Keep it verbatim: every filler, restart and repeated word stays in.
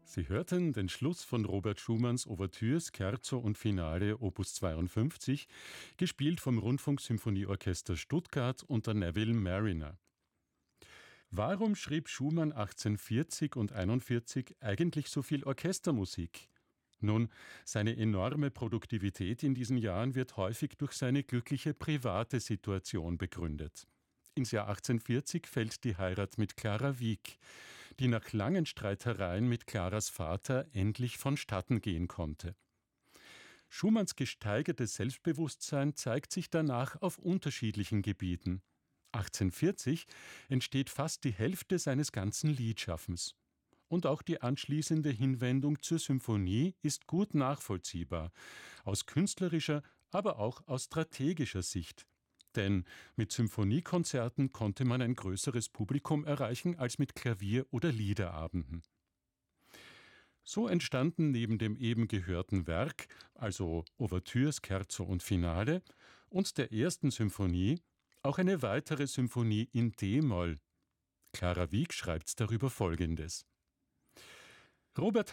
Sie hörten den Schluss von Robert Schumanns Ouvertüre, Scherzo und Finale Opus zweiundfünfzig, gespielt vom Rundfunksymphonieorchester Stuttgart unter Neville Marriner. Warum schrieb Schumann achtzehnhundertvierzig und einundvierzig eigentlich so viel Orchestermusik? Nun, seine enorme Produktivität in diesen Jahren wird häufig durch seine glückliche private Situation begründet. Ins Jahr achtzehnhundertvierzig fällt die Heirat mit Clara Wieck, die nach langen Streitereien mit Claras Vater endlich vonstatten gehen konnte. Schumanns gesteigertes Selbstbewusstsein zeigt sich danach auf unterschiedlichen Gebieten. achtzehnhundertvierzig entsteht fast die Hälfte seines ganzen Liedschaffens. Und auch die anschließende Hinwendung zur Symphonie ist gut nachvollziehbar, aus künstlerischer, aber auch aus strategischer Sicht. Denn mit Symphoniekonzerten konnte man ein größeres Publikum erreichen als mit Klavier- oder Liederabenden. So entstanden neben dem eben gehörten Werk, also Ouvertüre, Scherzo und Finale, und der ersten Symphonie, auch eine weitere Symphonie in D-Moll. Clara Wieck schreibt darüber Folgendes: Robert